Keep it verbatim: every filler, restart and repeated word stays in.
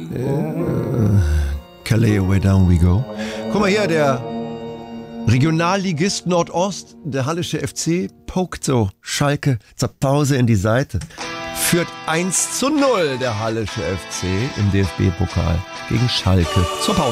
Äh, Calais, away down we go. Guck mal hier, der Regionalligist Nordost, der Hallische F C, pokt so Schalke zur Pause in die Seite. Führt eins zu null der Hallische F C im D F B-Pokal gegen Schalke zur Pause.